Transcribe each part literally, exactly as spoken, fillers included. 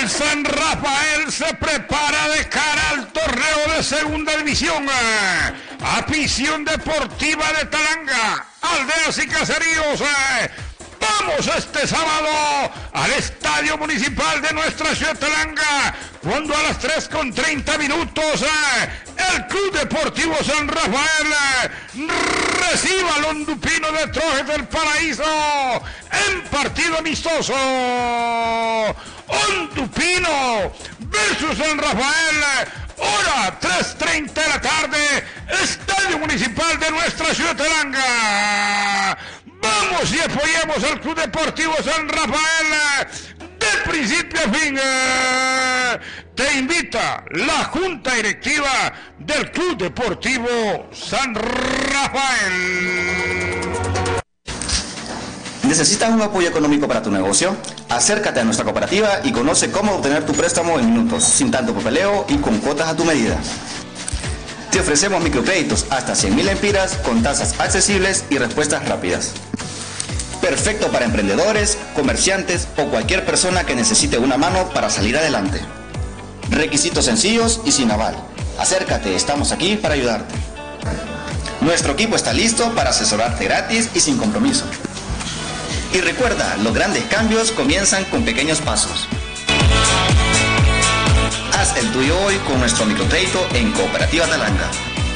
El San Rafael se prepara de cara al torneo de segunda división. Afición deportiva de Talanga, aldeas y caseríos. Vamos este sábado al Estadio Municipal de nuestra ciudad Talanga, cuando a las tres con treinta minutos el Club Deportivo San Rafael reciba al Hondupino de Trojes del Paraíso en partido amistoso. Hondupino versus San Rafael, hora tres treinta de la tarde, Estadio Municipal de nuestra ciudad Talanga. Vamos y apoyemos al Club Deportivo San Rafael de principio a fin. Te invita la Junta Directiva del Club Deportivo San Rafael. ¿Necesitas un apoyo económico para tu negocio? Acércate a nuestra cooperativa y conoce cómo obtener tu préstamo en minutos, sin tanto papeleo y con cuotas a tu medida. Te ofrecemos microcréditos hasta cien mil empiras con tasas accesibles y respuestas rápidas. Perfecto para emprendedores, comerciantes o cualquier persona que necesite una mano para salir adelante. Requisitos sencillos y sin aval. Acércate, estamos aquí para ayudarte. Nuestro equipo está listo para asesorarte gratis y sin compromiso. Y recuerda, los grandes cambios comienzan con pequeños pasos. Haz el tuyo hoy con nuestro microcrédito en Cooperativa Talanga.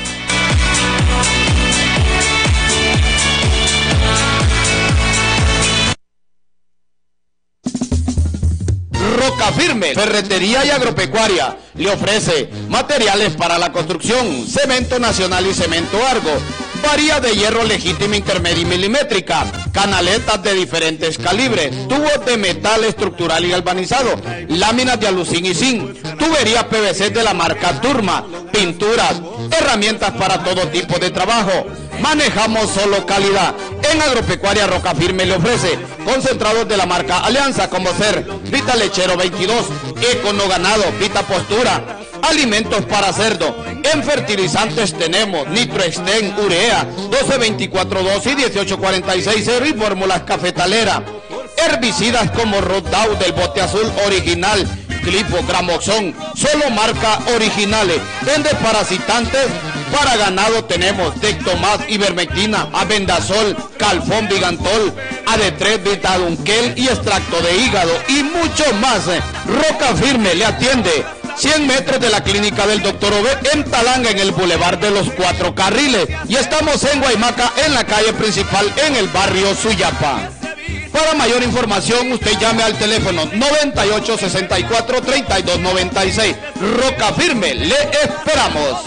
Roca Firme, ferretería y agropecuaria, le ofrece materiales para la construcción, cemento nacional y cemento Argo, varía de hierro legítima intermedia y milimétrica, canaletas de diferentes calibres, tubos de metal estructural y galvanizado, láminas de alucín y zinc, tuberías P V C de la marca Turma, pinturas, herramientas para todo tipo de trabajo. Manejamos solo calidad. En Agropecuaria Roca Firme le ofrece concentrados de la marca Alianza, como ser Vita Lechero veintidós, Econo Ganado, Vita Postura, alimentos para cerdo. En fertilizantes tenemos Nitroexten, Urea, doce veinticuatro dos y dieciocho cuarenta y seis cero y fórmulas cafetalera. Herbicidas como Rodow del bote azul original, Clipo, Gramoxón, solo marca originales. En desparasitantes para ganado tenemos Tectomas, Ivermectina, Abendazol, Calfón, Vigantol, A D tres, Vitadunquel y extracto de hígado y mucho más. Roca Firme le atiende cien metros de la clínica del doctor Ove en Talanga, en el Boulevard de los Cuatro Carriles, y estamos en Guaymaca, en la calle principal, en el barrio Suyapa. Para mayor información, usted llame al teléfono noventa y ocho, sesenta y cuatro, treinta y dos noventa y seis. Roca Firme, le esperamos.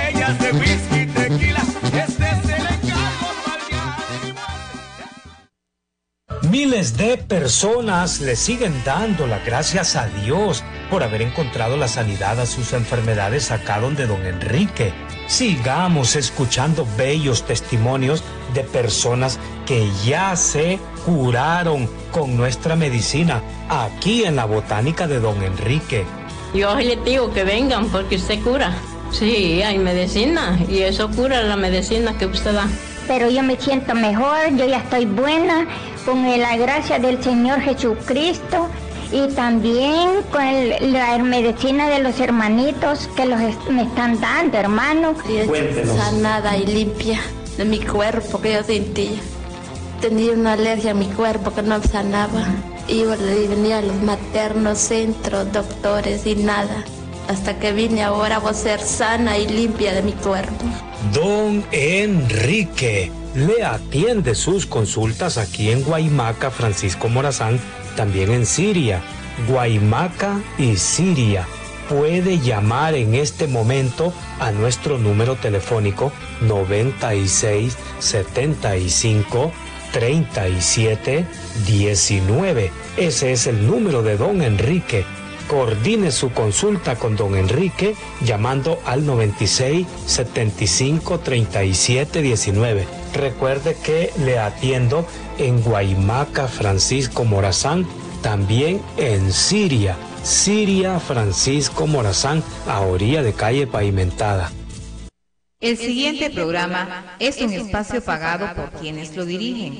Miles de personas le siguen dando las gracias a Dios por haber encontrado la sanidad a sus enfermedades acá donde don Enrique. Sigamos escuchando bellos testimonios de personas que ya se curaron con nuestra medicina aquí en la botánica de don Enrique. Yo les digo que vengan porque usted cura. Sí, hay medicina y eso cura la medicina que usted da. Pero yo me siento mejor, yo ya estoy buena con la gracia del Señor Jesucristo y también con el, la medicina de los hermanitos que los est- me están dando, hermano. Cuéntenos. Sanada y limpia de mi cuerpo que yo sentía. Tenía una alergia a mi cuerpo que no sanaba. Iba y venía a los maternos, centros, doctores y nada. Hasta que vine ahora voy a ser sana y limpia de mi cuerpo. Don Enrique le atiende sus consultas aquí en Guaymaca, Francisco Morazán, también en Siria, Guaymaca y Siria. Puede llamar en este momento a nuestro número telefónico noventa y seis, setenta y cinco, treinta y siete, diecinueve. Ese es el número de don Enrique. Coordine su consulta con don Enrique llamando al noventa y seis, setenta y cinco, treinta y siete, diecinueve. Recuerde que le atiendo en Guaymaca, Francisco Morazán, también en Siria, Siria, Francisco Morazán, a orilla de calle pavimentada. El siguiente programa es un espacio pagado por quienes lo dirigen.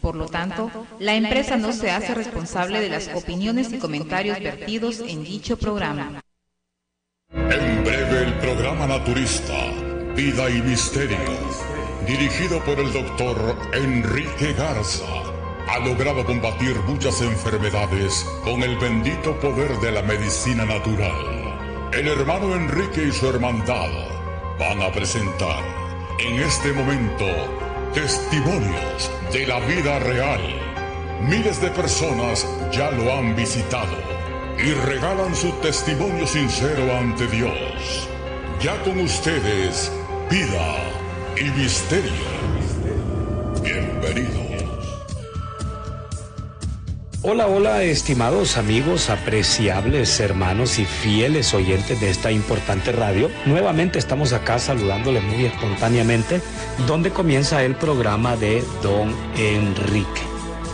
Por lo tanto, la empresa no se hace responsable de las opiniones y comentarios vertidos en dicho programa. En breve el programa naturista, Vida y Misterio, dirigido por el doctor Enrique Garza, ha logrado combatir muchas enfermedades con el bendito poder de la medicina natural. El hermano Enrique y su hermandad van a presentar en este momento testimonios de la vida real. Miles de personas ya lo han visitado y regalan su testimonio sincero ante Dios. Ya con ustedes, Vida y Misterio. Bienvenidos. Hola, hola, estimados amigos, apreciables hermanos y fieles oyentes de esta importante radio. Nuevamente estamos acá saludándoles muy espontáneamente, donde comienza el programa de Don Enrique.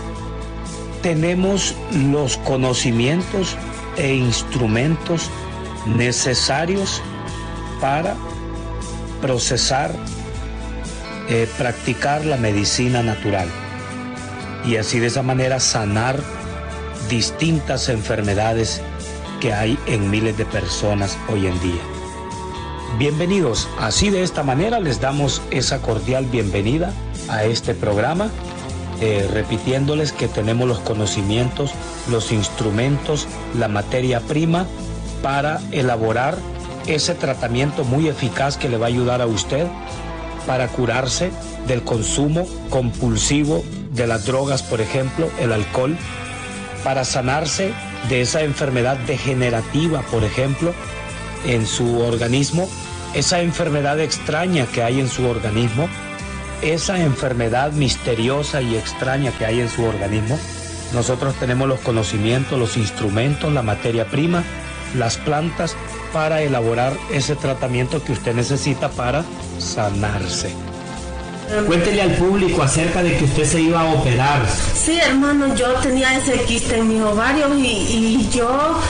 Tenemos los conocimientos e instrumentos necesarios para procesar, eh, practicar la medicina natural y así de esa manera sanar distintas enfermedades que hay en miles de personas hoy en día. Bienvenidos, así de esta manera les damos esa cordial bienvenida a este programa, eh, repitiéndoles que tenemos los conocimientos, los instrumentos, la materia prima para elaborar ese tratamiento muy eficaz que le va a ayudar a usted para curarse del consumo compulsivo de las drogas, por ejemplo, el alcohol, para sanarse de esa enfermedad degenerativa, por ejemplo, en su organismo, esa enfermedad extraña que hay en su organismo, esa enfermedad misteriosa y extraña que hay en su organismo. Nosotros tenemos los conocimientos, los instrumentos, la materia prima, las plantas para elaborar ese tratamiento que usted necesita para sanarse. Cuéntele al público acerca de que usted se iba a operar. Sí, hermano, yo tenía ese quiste en mis ovarios y, y yo,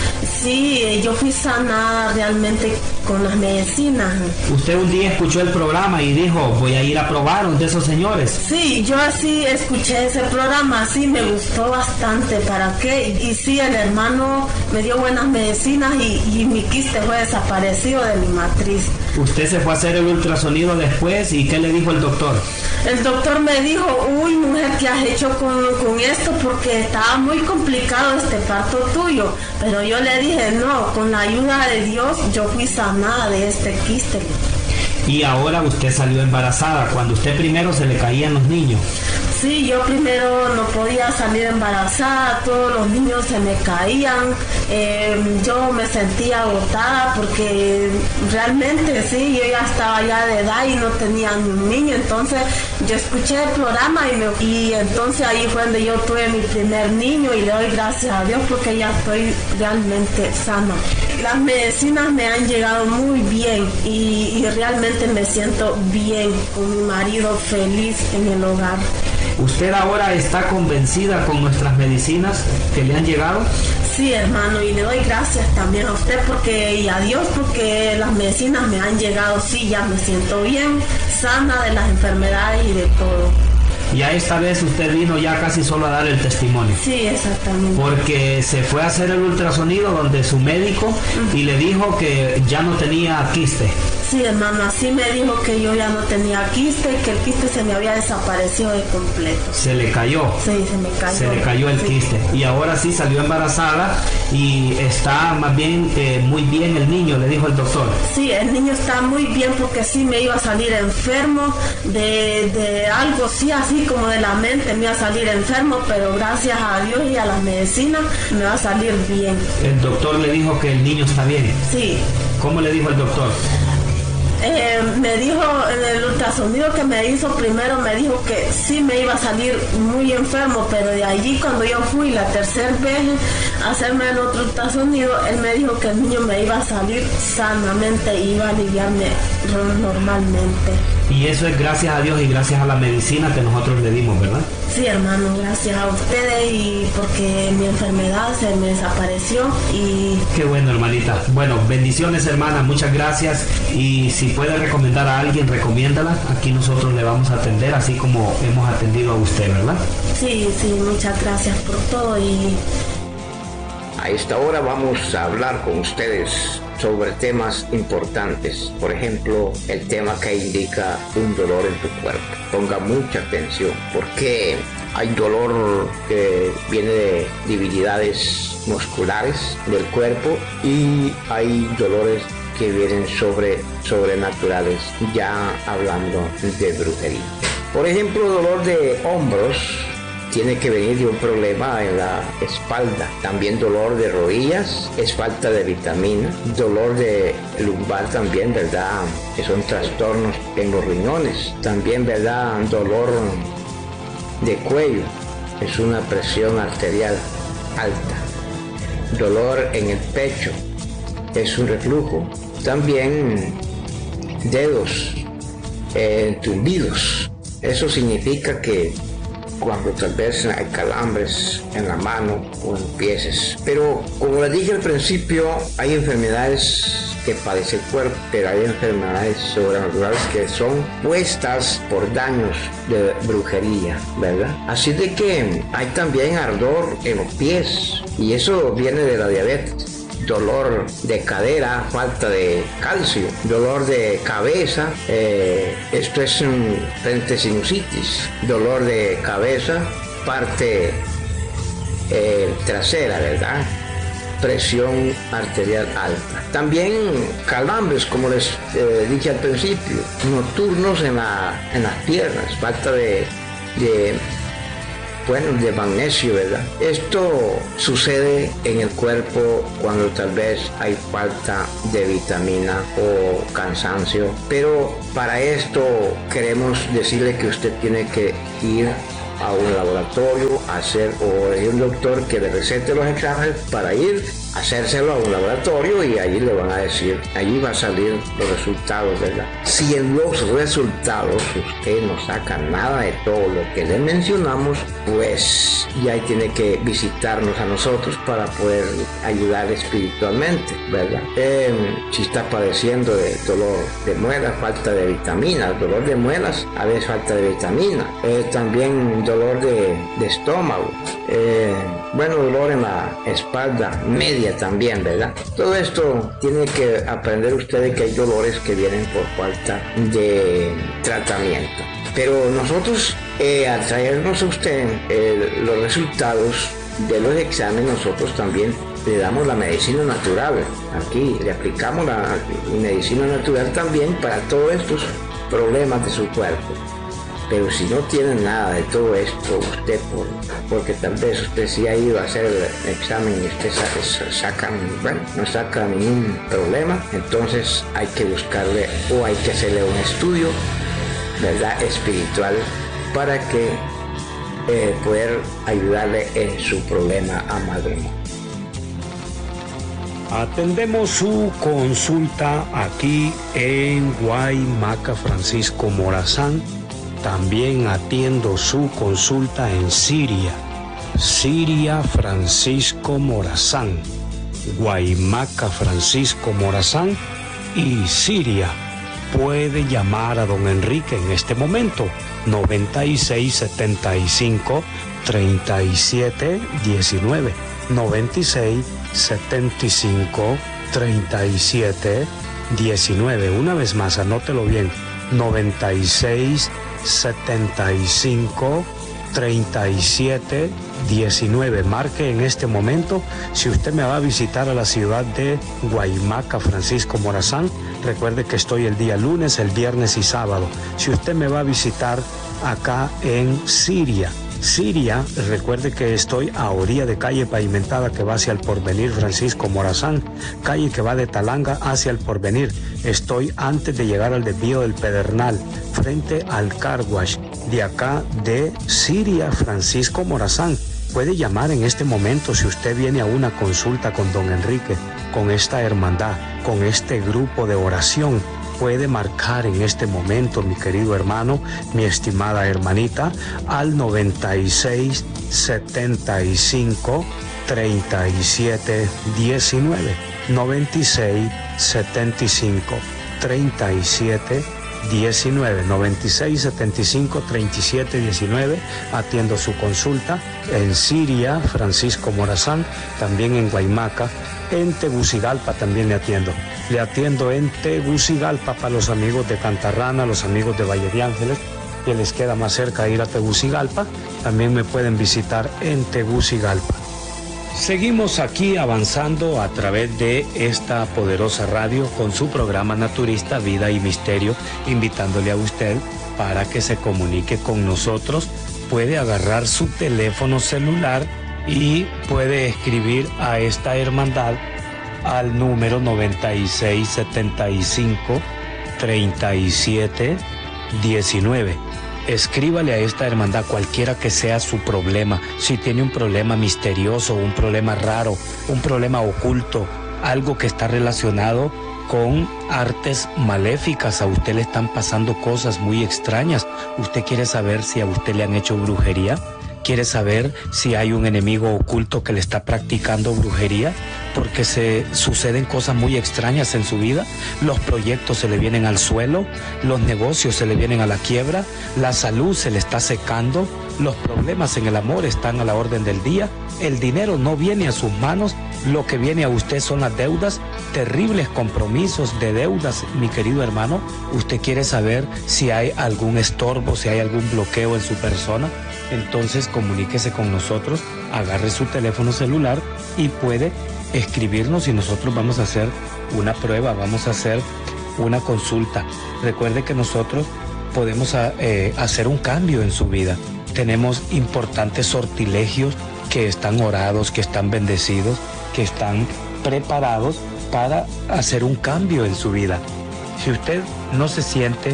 sí, yo fui sanada realmente con las medicinas. Usted un día escuchó el programa y dijo, voy a ir a probar de esos señores. Sí, yo así escuché ese programa, sí, me gustó bastante, ¿para qué? Y sí, el hermano me dio buenas medicinas y, y mi quiste fue desaparecido de mi matriz. Usted se fue a hacer el ultrasonido después y ¿qué le dijo el doctor? El doctor me dijo, uy mujer, ¿qué has hecho con, con esto? Porque estaba muy complicado este parto tuyo. Pero yo le dije, no, con la ayuda de Dios yo fui sanada de este quiste. Y ahora usted salió embarazada, cuando usted primero se le caían los niños. Sí, yo primero no podía salir embarazada, todos los niños se me caían, eh, yo me sentía agotada porque realmente sí, yo ya estaba ya de edad y no tenía ni un niño, entonces yo escuché el programa y, me, y entonces ahí fue donde yo tuve mi primer niño y le doy gracias a Dios porque ya estoy realmente sana. Las medicinas me han llegado muy bien y, y realmente me siento bien con mi marido feliz en el hogar. ¿Usted ahora está convencida con nuestras medicinas que le han llegado? Sí, hermano, y le doy gracias también a usted porque y a Dios porque las medicinas me han llegado, sí, ya me siento bien, sana de las enfermedades y de todo. Ya esta vez usted vino ya casi solo a dar el testimonio. Sí, exactamente. Porque se fue a hacer el ultrasonido donde su médico uh-huh. y le dijo que ya no tenía quiste. Sí, hermano, así me dijo que yo ya no tenía quiste, que el quiste se me había desaparecido de completo. ¿Se le cayó? Sí, se me cayó. Se le cayó el sí. quiste. Y ahora sí salió embarazada y está más bien, eh, muy bien el niño, le dijo el doctor. Sí, el niño está muy bien porque sí me iba a salir enfermo de, de algo, sí, así como de la mente me iba a salir enfermo, pero gracias a Dios y a las medicinas me va a salir bien. El doctor le dijo que el niño está bien. Sí. ¿Cómo le dijo el doctor? Eh, me dijo en el ultrasonido que me hizo primero, me dijo que sí me iba a salir muy enfermo, pero de allí cuando yo fui la tercera vez hacerme el otro ultrasonido, él me dijo que el niño me iba a salir sanamente y iba a aliviarme normalmente. Y eso es gracias a Dios y gracias a la medicina que nosotros le dimos, ¿verdad? Sí, hermano, gracias a ustedes y porque mi enfermedad se me desapareció y... Qué bueno, hermanita. Bueno, bendiciones, hermana, muchas gracias. Y si puede recomendar a alguien, recomiéndala. Aquí nosotros le vamos a atender, así como hemos atendido a usted, ¿verdad? Sí, sí, muchas gracias por todo y... A esta hora vamos a hablar con ustedes sobre temas importantes. Por ejemplo, el tema que indica un dolor en tu cuerpo. Ponga mucha atención porque hay dolor que viene de debilidades musculares del cuerpo y hay dolores que vienen sobre sobrenaturales, ya hablando de brujería. Por ejemplo, dolor de hombros tiene que venir de un problema en la espalda. También dolor de rodillas es falta de vitamina. Dolor de lumbar también, ¿verdad? Que son trastornos en los riñones. También, ¿verdad? Dolor de cuello es una presión arterial alta. Dolor en el pecho es un reflujo. También dedos entumbidos. Eso significa que cuando tal vez hay calambres en la mano o en los pies. Pero como les dije al principio, hay enfermedades que padece el cuerpo, pero hay enfermedades sobrenaturales que son puestas por daños de brujería, ¿verdad? Así de que hay también ardor en los pies y eso viene de la diabetes. Dolor de cadera, falta de calcio, dolor de cabeza, eh, esto es un frente sinusitis, dolor de cabeza, parte eh, trasera, ¿verdad? Presión arterial alta. También calambres, como les eh, dije al principio, nocturnos en, la, en las piernas, falta de, de bueno, de magnesio, ¿verdad? Esto sucede en el cuerpo cuando tal vez hay falta de vitamina o cansancio, pero para esto queremos decirle que usted tiene que ir a un laboratorio, a hacer, o hay un doctor que le recete los exámenes para ir a hacérselo a un laboratorio y allí le van a decir, allí va a salir los resultados, ¿verdad? Si en los resultados usted no saca nada de todo lo que le mencionamos, pues ya tiene que visitarnos a nosotros para poder ayudar espiritualmente, ¿verdad? Eh, si está padeciendo de dolor de muelas, falta de vitaminas, dolor de muelas, a veces falta de vitamina, eh, también dolor de, de estómago, eh, bueno, dolor en la espalda media también, ¿verdad? Todo esto tiene que aprender ustedes que hay dolores que vienen por falta de tratamiento. Pero nosotros, eh, al traernos a usted eh, los resultados de los exámenes, nosotros también le damos la medicina natural. Aquí le aplicamos la medicina natural también para todos estos problemas de su cuerpo. Pero si no tiene nada de todo esto, usted, por, porque tal vez usted sí ha ido a hacer el examen y usted saca, saca, bueno, no saca ningún problema, entonces hay que buscarle o hay que hacerle un estudio, ¿verdad?, espiritual para que eh, poder ayudarle en su problema a matrimonio. Atendemos su consulta aquí en Guaymaca Francisco Morazán. También atiendo su consulta en Siria, Siria Francisco Morazán, Guaymaca Francisco Morazán y Siria. Puede llamar a don Enrique en este momento, noventa y seis setenta y cinco treinta y siete diecinueve, noventa y seis setenta y cinco treinta y siete diecinueve. Una vez más, anótelo bien, noventa y seis setenta y cinco treinta y siete diecinueve. Marque en este momento. Si usted me va a visitar a la ciudad de Guaymaca Francisco Morazán, recuerde que estoy el día lunes, el viernes y sábado. Si usted me va a visitar acá en Siria, Siria, recuerde que estoy a orilla de calle pavimentada que va hacia el Porvenir Francisco Morazán, calle que va de Talanga hacia el Porvenir. Estoy antes de llegar al desvío del Pedernal, frente al Car Wash de acá de Siria Francisco Morazán. Puede llamar en este momento si usted viene a una consulta con don Enrique, con esta hermandad, con este grupo de oración. Puede marcar en este momento, mi querido hermano, mi estimada hermanita, al noventa y seis, setenta y cinco, treinta y siete, diecinueve. noventa y seis, setenta y cinco, treinta y siete, diecinueve. noventa y seis, setenta y cinco, treinta y siete, diecinueve. Atiendo su consulta en Siria, Francisco Morazán, también en Guaymaca. En Tegucigalpa también le atiendo. Le atiendo en Tegucigalpa para los amigos de Cantarrana, los amigos de Valle de Ángeles, que les queda más cerca ir a Tegucigalpa. También me pueden visitar en Tegucigalpa. Seguimos aquí avanzando a través de esta poderosa radio con su programa naturista Vida y Misterio, invitándole a usted para que se comunique con nosotros. Puede agarrar su teléfono celular y puede escribir a esta hermandad al número noventa y seis, setenta y cinco, treinta y siete, diecinueve. Escríbale a esta hermandad cualquiera que sea su problema. Si tiene un problema misterioso, un problema raro, un problema oculto, algo que está relacionado con artes maléficas, a usted le están pasando cosas muy extrañas. Usted quiere saber si a usted le han hecho brujería. ¿Quiere saber si hay un enemigo oculto que le está practicando brujería? Porque se suceden cosas muy extrañas en su vida. Los proyectos se le vienen al suelo, los negocios se le vienen a la quiebra, la salud se le está secando, los problemas en el amor están a la orden del día, el dinero no viene a sus manos, lo que viene a usted son las deudas, terribles compromisos de deudas, mi querido hermano. ¿Usted quiere saber si hay algún estorbo, si hay algún bloqueo en su persona? Entonces comuníquese con nosotros, agarre su teléfono celular y puede escribirnos y nosotros vamos a hacer una prueba, vamos a hacer una consulta. Recuerde que nosotros podemos eh, hacer un cambio en su vida. Tenemos importantes sortilegios que están orados, que están bendecidos, que están preparados para hacer un cambio en su vida. Si usted no se siente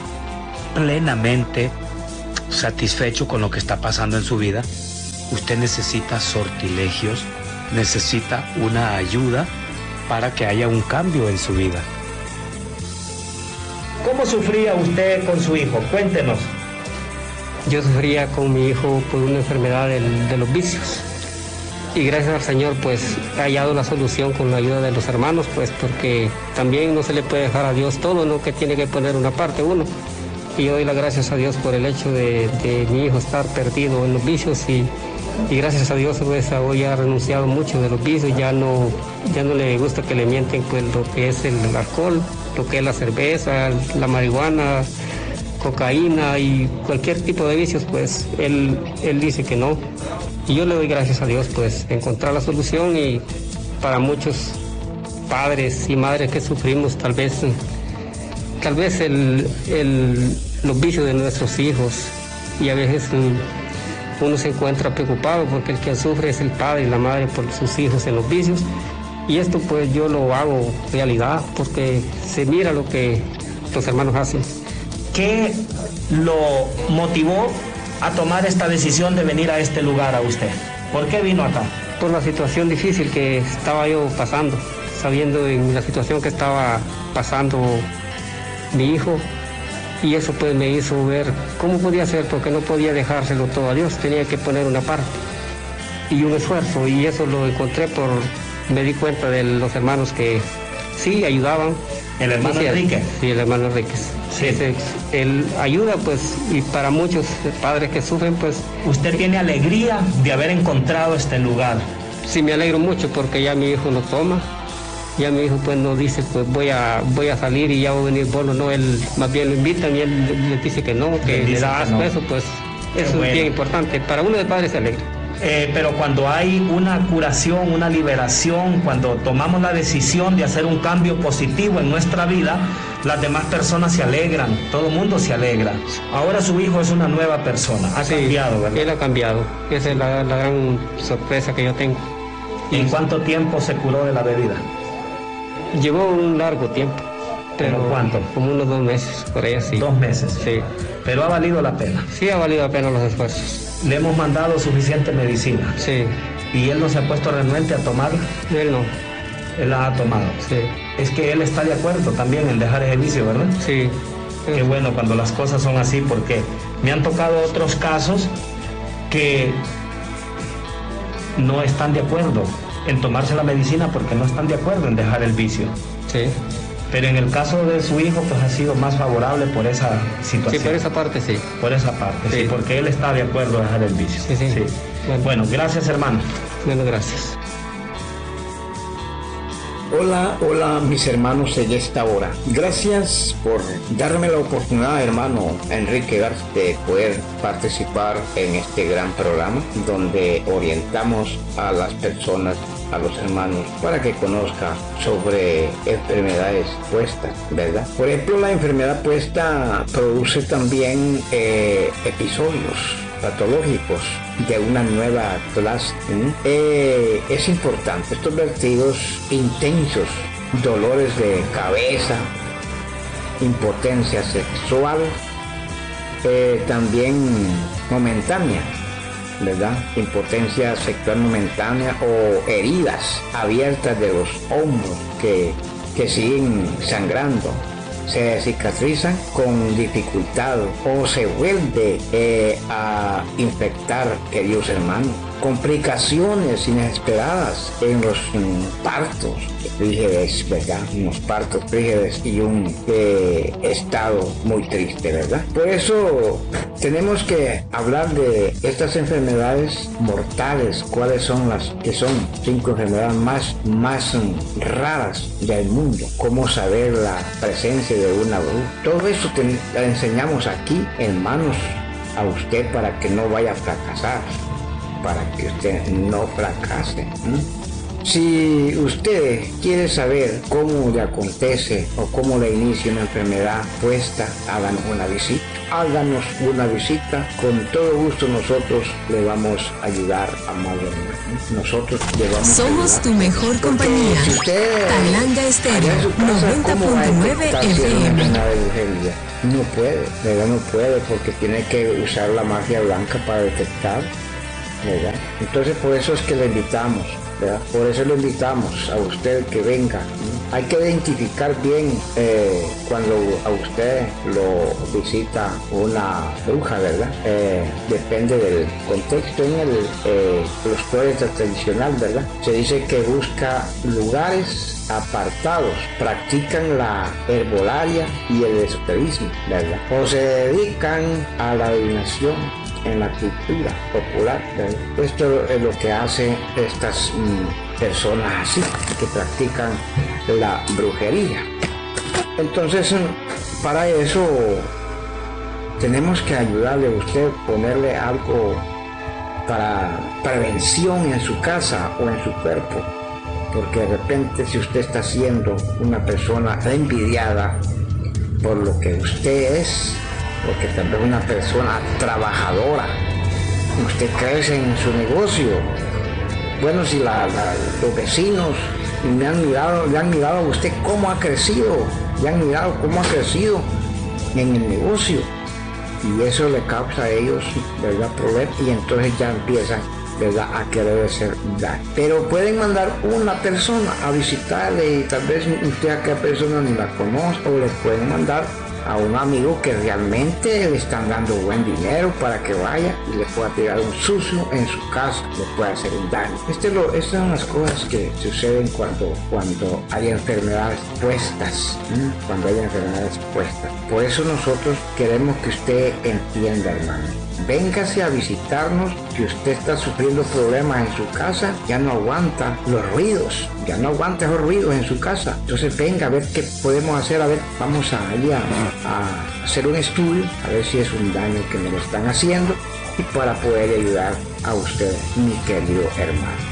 plenamente satisfecho con lo que está pasando en su vida, usted necesita sortilegios, necesita una ayuda para que haya un cambio en su vida. ¿Cómo sufría usted con su hijo? Cuéntenos. Yo sufría con mi hijo por una enfermedad de, de los vicios. Y gracias al Señor, pues, he hallado la solución con la ayuda de los hermanos, pues, porque también no se le puede dejar a Dios todo, ¿no? Que tiene que poner una parte uno. Y yo doy las gracias a Dios por el hecho de, de mi hijo estar perdido en los vicios y, y gracias a Dios pues hoy ha renunciado mucho de los vicios, ya no, ya no le gusta que le mienten pues lo que es el alcohol, lo que es la cerveza, la marihuana, cocaína y cualquier tipo de vicios, pues él, él dice que no. Y yo le doy gracias a Dios pues encontrar la solución y para muchos padres y madres que sufrimos tal vez Tal vez el, el, los vicios de nuestros hijos y a veces uno se encuentra preocupado porque el que sufre es el padre y la madre por sus hijos en los vicios y esto pues yo lo hago realidad porque se mira lo que los hermanos hacen. ¿Qué lo motivó a tomar esta decisión de venir a este lugar a usted? ¿Por qué vino acá? Por la situación difícil que estaba yo pasando, sabiendo en la situación que estaba pasando mi hijo, y eso pues me hizo ver cómo podía hacer, porque no podía dejárselo todo a Dios, tenía que poner una parte y un esfuerzo, y eso lo encontré por, me di cuenta de los hermanos que sí ayudaban. ¿El hermano Enrique? Sí, el hermano Enrique. Sí. Ese, él ayuda pues, y para muchos padres que sufren pues... ¿Usted tiene alegría de haber encontrado este lugar? Sí, me alegro mucho porque ya mi hijo no toma. Ya mi hijo pues no dice pues voy a voy a salir y ya voy a venir bueno, no, él más bien lo invitan y él le dice que no, que le da asco, no. Eso pues Qué eso bueno. Es bien importante, para uno de padres se alegra. Eh, pero cuando hay una curación, una liberación, cuando tomamos la decisión de hacer un cambio positivo en nuestra vida, las demás personas se alegran, todo el mundo se alegra. Ahora su hijo es una nueva persona, ha sí, cambiado, ¿verdad? Él ha cambiado, esa es la, la gran sorpresa que yo tengo. ¿Y en cuánto tiempo se curó de la bebida? Llevó un largo tiempo. Pero ¿cuánto? Como unos dos meses, por ahí así. Dos meses. Sí. Pero ha valido la pena. Sí, ha valido la pena los esfuerzos. le hemos mandado suficiente medicina. Sí. ¿Y él no se ha puesto renuente a tomarla? Él no. Él la ha tomado. Sí. Es que él está de acuerdo también en dejar ese vicio, ¿verdad? Sí. Qué bueno cuando las cosas son así, porque me han tocado otros casos que no están de acuerdo en tomarse la medicina porque no están de acuerdo en dejar el vicio. Sí. Pero en el caso de su hijo, pues ha sido más favorable por esa situación. Sí, por esa parte sí. Por esa parte, sí, sí porque él está de acuerdo en dejar el vicio. Sí, sí. sí. Bueno. bueno, gracias, hermano. Bueno, gracias. Hola, hola mis hermanos en esta hora. Gracias por darme la oportunidad, hermano Enrique Garza, de poder participar en este gran programa donde orientamos a las personas, a los hermanos, para que conozcan sobre enfermedades puestas, ¿verdad? Por ejemplo, la enfermedad puesta produce también eh, episodios patológicos de una nueva clase. ¿Mm? Eh, es importante estos vertidos intensos, dolores de cabeza, impotencia sexual, eh, también momentánea, ¿verdad? Impotencia sexual momentánea o heridas abiertas de los hombros que, que siguen sangrando, se cicatrizan con dificultad o se vuelve eh, a infectar, queridos hermanos. Complicaciones inesperadas en los mm, partos frígidos, ¿verdad? Unos partos frígidos y un eh, estado muy triste, ¿verdad? Por eso tenemos que hablar de estas enfermedades mortales, cuáles son las que son cinco enfermedades más, más mm, raras del mundo, cómo saber la presencia de una bruja. Todo eso te, te enseñamos aquí, hermanos, a usted para que no vaya a fracasar, para que usted no fracase. ¿Mm? Si usted quiere saber cómo le acontece o cómo le inicia una enfermedad puesta, háganos una visita. Háganos una visita. Con todo gusto nosotros le vamos a ayudar, amado hermano. Nosotros le vamos Somos a ayudar. tu mejor compañía. Si usted, Talanga Estéreo, noventa punto nueve F M. No puede, ¿verdad? No puede porque tiene que usar la magia blanca para detectar, ¿verdad? Entonces por eso es que le invitamos, ¿verdad? Por eso le invitamos a usted que venga. Hay que identificar bien eh, cuando a usted lo visita una bruja, ¿verdad? Eh, depende del contexto en el, eh, los pueblos tradicional, ¿verdad? Se dice que busca lugares apartados, practican la herbolaria y el esoterismo, ¿verdad? O se dedican a la adivinación en la cultura popular, ¿verdad? Esto es lo que hacen estas mm, personas así, que practican la brujería. Entonces, para eso tenemos que ayudarle a usted, ponerle algo para prevención en su casa o en su cuerpo, porque de repente si usted está siendo una persona envidiada por lo que usted es, porque también es una persona trabajadora, usted crece en su negocio. Bueno, si la, la, los vecinos me han mirado, le han mirado a usted cómo ha crecido, le han mirado cómo ha crecido en el negocio, y eso le causa a ellos, ¿verdad?, problemas, y entonces ya empiezan, ¿verdad?, a querer hacer daño. Pero pueden mandar una persona a visitarle y tal vez usted a aquella persona ni la conoce, o le pueden mandar a un amigo que realmente le están dando buen dinero para que vaya y le pueda tirar un sucio en su casa, le pueda hacer un daño. Este lo, estas son las cosas que suceden cuando, cuando hay enfermedades puestas, ¿sí? Cuando hay enfermedades puestas. Por eso nosotros queremos que usted entienda, hermano. Véngase a visitarnos. Si usted está sufriendo problemas en su casa, ya no aguanta los ruidos, ya no aguanta esos ruidos en su casa. Entonces venga a ver qué podemos hacer, a ver, vamos a ir a, a hacer un estudio, a ver si es un daño que me lo están haciendo, y para poder ayudar a usted, mi querido hermano.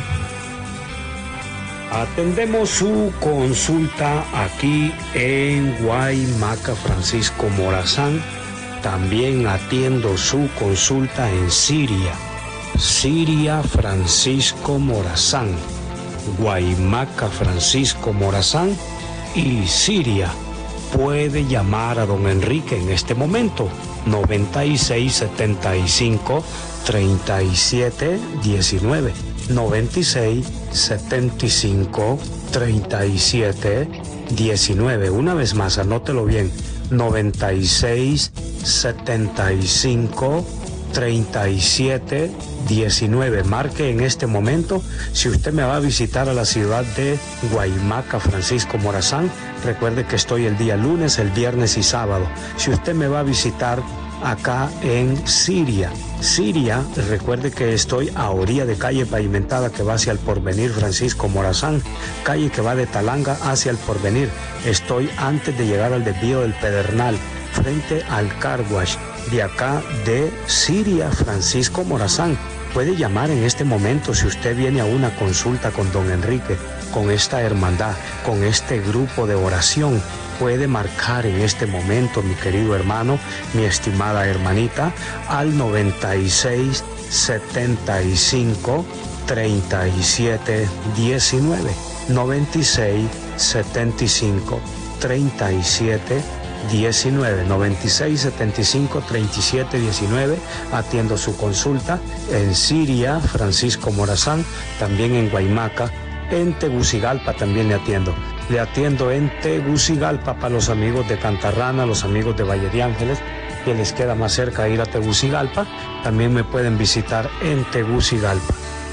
Atendemos su consulta aquí en Guaymaca, Francisco Morazán. También atiendo su consulta en Siria, Siria Francisco Morazán, Guaymaca Francisco Morazán y Siria. Puede llamar a don Enrique en este momento, noventa y seis setenta y cinco treinta y siete diecinueve. noventa y seis setenta y cinco treinta y siete diecinueve. Una vez más, anótelo bien. noventa y seis setenta y cinco treinta y siete diecinueve. Marque en este momento si usted me va a visitar a la ciudad de Guaymaca, Francisco Morazán. Recuerde que estoy el día lunes, el viernes y sábado. Si usted me va a visitar acá en Siria, Siria, recuerde que estoy a orilla de calle pavimentada que va hacia el Porvenir Francisco Morazán, calle que va de Talanga hacia el Porvenir. Estoy antes de llegar al desvío del Pedernal, frente al Car Wash de acá de Siria, Francisco Morazán. Puede llamar en este momento si usted viene a una consulta con don Enrique, con esta hermandad, con este grupo de oración. Puede marcar en este momento, mi querido hermano, mi estimada hermanita, al noventa y seis setenta y cinco treinta y siete diecinueve. noventa y seis setenta y cinco treinta y siete diecinueve. noventa y seis setenta y cinco treinta y siete diecinueve. Atiendo su consulta en Siria, Francisco Morazán, también en Guaymaca. En Tegucigalpa también le atiendo. Le atiendo en Tegucigalpa para los amigos de Cantarrana, los amigos de Valle de Ángeles, que les queda más cerca ir a Tegucigalpa. También me pueden visitar en Tegucigalpa.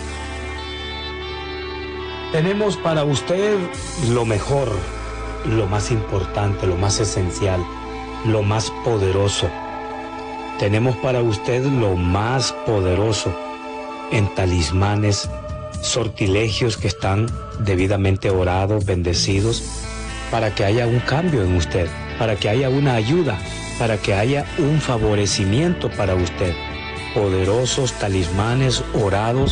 Tenemos para usted lo mejor, lo más importante, lo más esencial, lo más poderoso. Tenemos para usted lo más poderoso en talismanes, sortilegios que están debidamente orados, bendecidos, para que haya un cambio en usted, para que haya una ayuda, para que haya un favorecimiento para usted. Poderosos talismanes orados,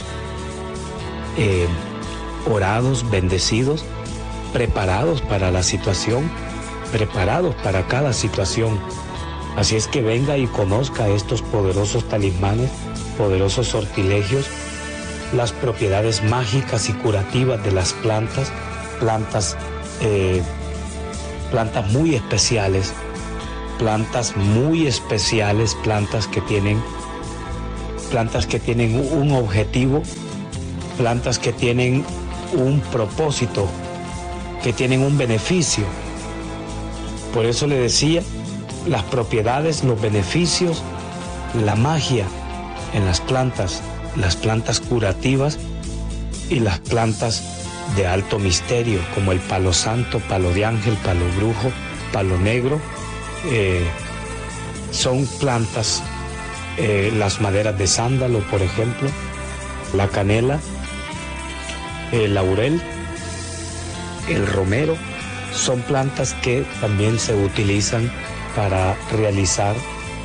eh, orados, bendecidos, preparados para la situación, preparados para cada situación. Así es que venga y conozca estos poderosos talismanes, poderosos sortilegios, las propiedades mágicas y curativas de las plantas, plantas, eh, plantas muy especiales, plantas muy especiales, plantas que tienen, plantas que tienen un objetivo, plantas que tienen un propósito, que tienen un beneficio. Por eso le decía, las propiedades, los beneficios, la magia en las plantas, las plantas curativas y las plantas de alto misterio, como el palo santo, palo de ángel, palo brujo, palo negro. Eh, son plantas, eh, las maderas de sándalo, por ejemplo, la canela, el laurel, el romero, son plantas que también se utilizan para realizar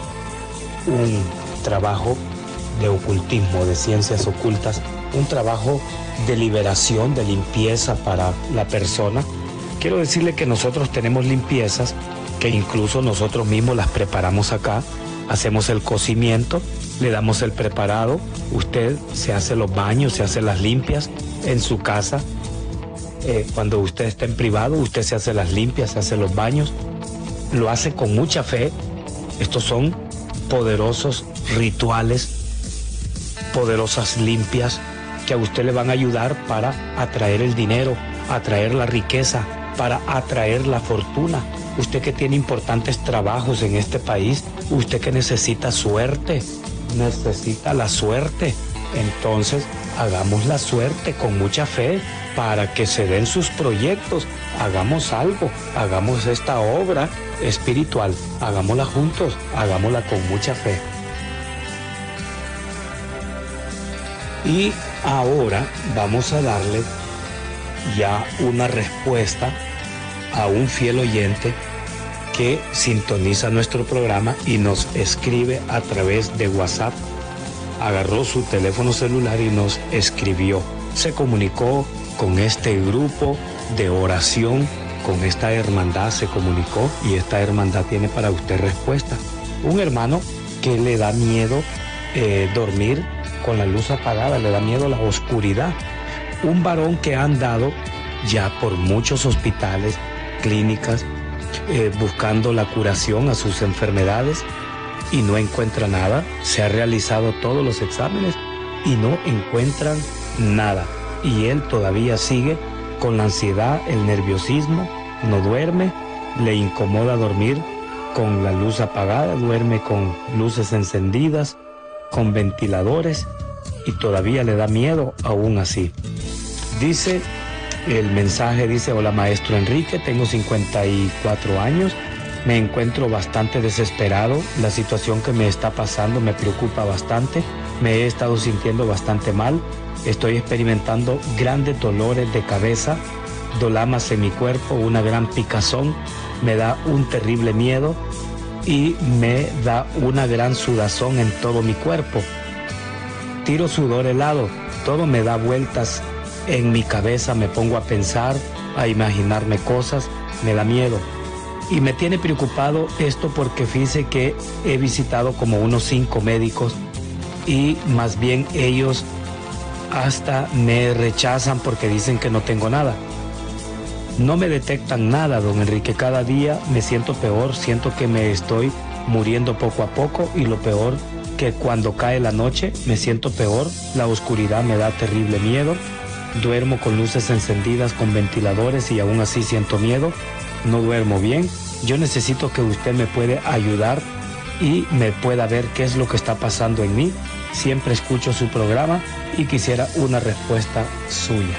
un trabajo de ocultismo, de ciencias ocultas, un trabajo de liberación, de limpieza para la persona. Quiero decirle que nosotros tenemos limpiezas que incluso nosotros mismos las preparamos acá, hacemos el cocimiento, le damos el preparado, usted se hace los baños, se hace las limpias en su casa. Eh, cuando usted está en privado, usted se hace las limpias, se hace los baños, lo hace con mucha fe. Estos son poderosos rituales, poderosas limpias que a usted le van a ayudar para atraer el dinero, atraer la riqueza, para atraer la fortuna. Usted que tiene importantes trabajos en este país, usted que necesita suerte, necesita la suerte. Entonces, hagamos la suerte con mucha fe para que se den sus proyectos. Hagamos algo, hagamos esta obra espiritual, hagámosla juntos, hagámosla con mucha fe. Y ahora vamos a darle ya una respuesta a un fiel oyente que sintoniza nuestro programa y nos escribe a través de WhatsApp. Agarró su teléfono celular y nos escribió. Se comunicó con este grupo de oración, con esta hermandad se comunicó y esta hermandad tiene para usted respuesta. Un hermano que le da miedo eh, dormir con la luz apagada, le da miedo la oscuridad. Un varón que ha andado ya por muchos hospitales, clínicas, eh, buscando la curación a sus enfermedades, y no encuentra nada. Se ha realizado todos los exámenes y no encuentran nada. Y él todavía sigue con la ansiedad, el nerviosismo, no duerme, le incomoda dormir con la luz apagada, duerme con luces encendidas, con ventiladores y todavía le da miedo aún así. Dice, el mensaje dice: hola maestro Enrique, tengo cincuenta y cuatro años, me encuentro bastante desesperado, la situación que me está pasando me preocupa bastante, me he estado sintiendo bastante mal, estoy experimentando grandes dolores de cabeza, dolamas en mi cuerpo, una gran picazón, me da un terrible miedo y me da una gran sudazón en todo mi cuerpo. Tiro sudor helado, todo me da vueltas en mi cabeza, me pongo a pensar, a imaginarme cosas, me da miedo. Y me tiene preocupado esto porque fíjese que he visitado como unos cinco médicos y más bien ellos hasta me rechazan porque dicen que no tengo nada. No me detectan nada, don Enrique. Cada día me siento peor, siento que me estoy muriendo poco a poco y lo peor que cuando cae la noche me siento peor, la oscuridad me da terrible miedo, duermo con luces encendidas, con ventiladores y aún así siento miedo, no duermo bien. Yo necesito que usted me puede ayudar y me pueda ver qué es lo que está pasando en mí. Siempre escucho su programa y quisiera una respuesta suya.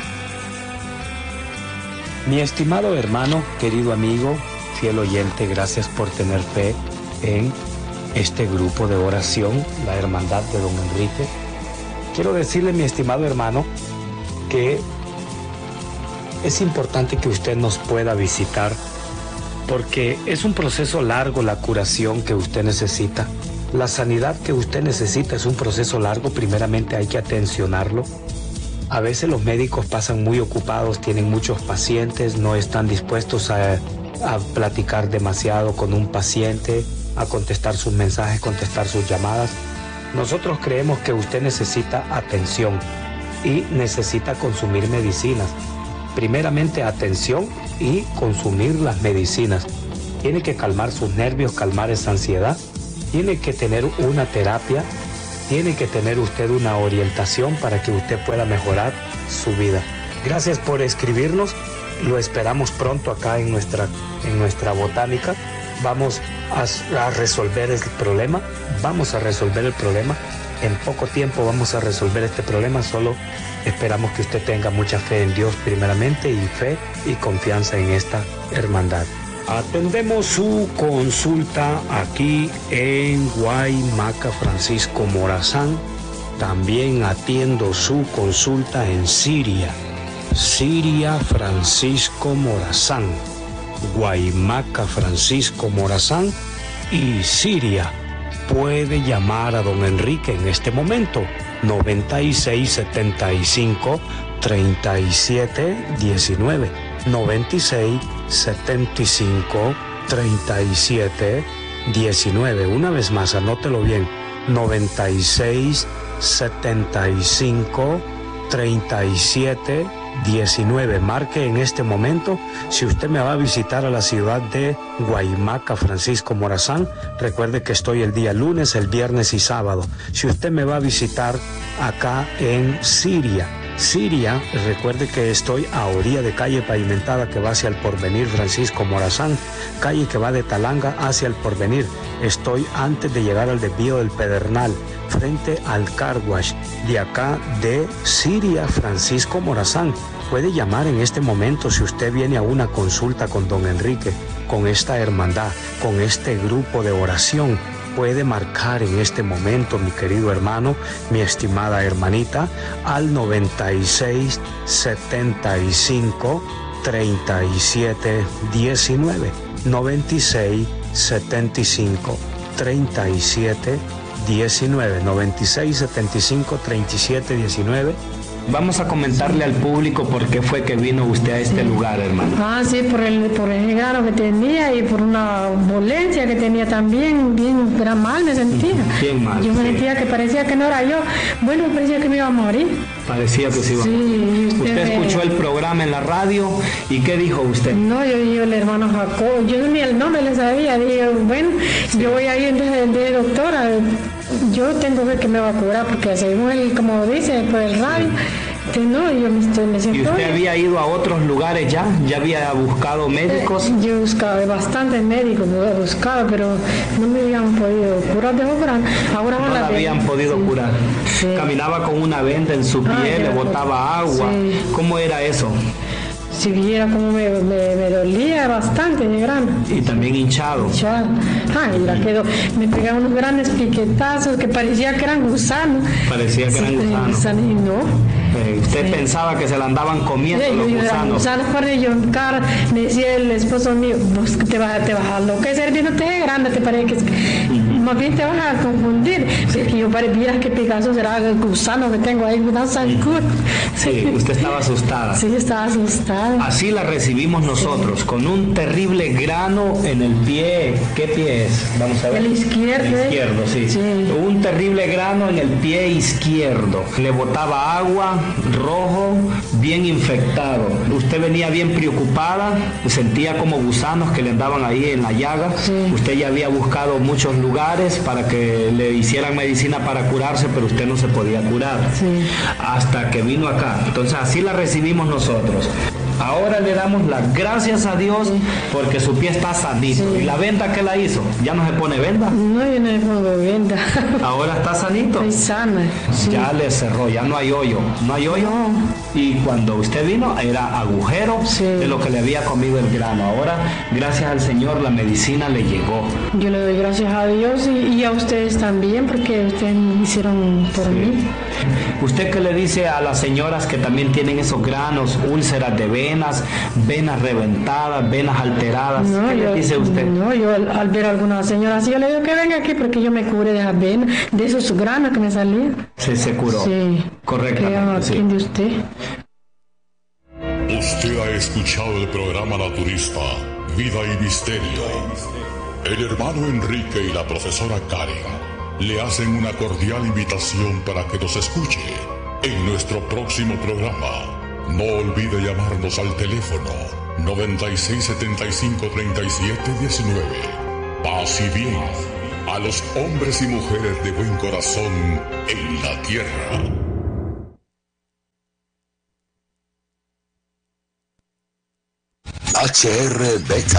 Mi estimado hermano, querido amigo, fiel oyente, gracias por tener fe en este grupo de oración, la Hermandad de Don Enrique. Quiero decirle, mi estimado hermano, que es importante que usted nos pueda visitar porque es un proceso largo la curación que usted necesita. La sanidad que usted necesita es un proceso largo, primeramente hay que atencionarlo. A veces los médicos pasan muy ocupados, tienen muchos pacientes, no están dispuestos a, a platicar demasiado con un paciente, a contestar sus mensajes, contestar sus llamadas. Nosotros creemos que usted necesita atención y necesita consumir medicinas. Primeramente atención y consumir las medicinas. Tiene que calmar sus nervios, calmar esa ansiedad. Tiene que tener una terapia. Tiene que tener usted una orientación para que usted pueda mejorar su vida. Gracias por escribirnos. Lo esperamos pronto acá en nuestra, en nuestra botánica. Vamos a, a resolver el problema. Vamos a resolver el problema. En poco tiempo vamos a resolver este problema. Solo esperamos que usted tenga mucha fe en Dios primeramente y fe y confianza en esta hermandad. Atendemos su consulta aquí en Guaymaca Francisco Morazán. También atiendo su consulta en Siria. Siria Francisco Morazán. Guaymaca Francisco Morazán y Siria. Puede llamar a don Enrique en este momento. noventa y seis setenta y cinco treinta y siete diecinueve. noventa y seis setenta y cinco treinta y siete diecinueve. Una vez más, anótelo bien. noventa y seis setenta y cinco treinta y siete diecinueve. Marque en este momento. Si usted me va a visitar a la ciudad de Guaymaca Francisco Morazán, recuerde que estoy el día lunes, el viernes y sábado. Si usted me va a visitar acá en Siria, Siria, recuerde que estoy a orilla de calle pavimentada que va hacia el Porvenir Francisco Morazán, calle que va de Talanga hacia el Porvenir. Estoy antes de llegar al desvío del Pedernal, frente al car wash de acá de Siria Francisco Morazán. Puede llamar en este momento si usted viene a una consulta con don Enrique, con esta hermandad, con este grupo de oración. Puede marcar en este momento, mi querido hermano, mi estimada hermanita, al noventa y seis setenta y cinco treinta y siete diecinueve. noventa y seis setenta y cinco treinta y siete diecinueve. noventa y seis setenta y cinco treinta y siete diecinueve. Vamos a comentarle al público por qué fue que vino usted a este sí. lugar, hermano. Ah, sí, por el, por el grano que tenía y por una dolencia que tenía también, bien, era mal me sentía. Bien mal. Yo me sí. sentía que parecía que no era yo. Bueno, parecía que me iba a morir. Parecía que se iba sí, a morir. Usted, usted escuchó el programa en la radio y ¿qué dijo usted? No, yo, yo el hermano Jacob, yo ni el nombre le sabía. Dije, bueno, sí. yo voy a ir de, de doctora. Yo tengo que me va a curar porque según él, como dice, por el radio, que no, yo me, estoy, me siento... ¿Y usted bien. había ido a otros lugares ya? ¿Ya había buscado médicos? Eh, yo he buscado bastantes médicos, lo he buscado, pero no me habían podido curar de obra. Ahora no la habían venda. podido sí. curar. Sí. Caminaba con una venda en su piel, ah, le botaba agua. Sí. ¿Cómo era eso? Si viera cómo me, me, me dolía bastante de grano. Y también hinchado. Hinchado. Ah, y la quedó. Me pegaban unos grandes piquetazos que parecía que eran gusanos. Parecía que eran gusanos. gusanos. Y no. Eh, usted sí. pensaba que se la andaban comiendo sí, los gusanos. gusanos para yo, cara, me decía el esposo mío, vos te vas, te vas a enloquecer viéndote de grande, te parece que uh-huh. más bien te vas a confundir. Sí. Que yo parecía que Picasso será el gusano que tengo ahí, un zancudo. Sí, usted estaba asustada. Sí, estaba asustada. Así la recibimos nosotros, sí. con un terrible grano en el pie. ¿Qué pie es? Vamos a ver. El izquierdo. El izquierdo, sí. sí. Un terrible grano en el pie izquierdo. Le botaba agua, rojo, bien infectado. Usted venía bien preocupada, sentía como gusanos que le andaban ahí en la llaga. Sí. Usted ya había buscado muchos lugares para que le hicieran medicina para curarse, pero usted no se podía curar. Sí. Hasta que vino acá. Entonces así la recibimos nosotros. Ahora le damos las gracias a Dios sí. porque su pie está sanito. Sí. ¿Y la venda qué la hizo? ¿Ya no se pone venda? No, yo no le pongo venda. Ahora está sanito. Estoy sana. Sí. Ya le cerró, ya no hay hoyo. No hay hoyo. No. Y cuando usted vino era agujero sí. de lo que le había comido el grano. Ahora, gracias al Señor, la medicina le llegó. Yo le doy gracias a Dios y, y a ustedes también porque ustedes me hicieron por sí. mí. ¿Usted qué le dice a las señoras que también tienen esos granos, úlceras de venas, venas reventadas, venas alteradas? No, ¿Qué yo, le dice usted? No, yo al, al ver a alguna señora así, yo le digo que venga aquí porque yo me curé de esas venas, de esos granos que me salían. Sí, se curó. Sí. Correctamente. Sí. ¿De usted? Usted ha escuchado el programa naturista Vida y Misterio. El hermano Enrique y la profesora Karen le hacen una cordial invitación para que nos escuche en nuestro próximo programa. No olvide llamarnos al teléfono noventa y seis setenta y cinco treinta y siete diecinueve. Paz y bien a los hombres y mujeres de buen corazón en la tierra. H R Beta.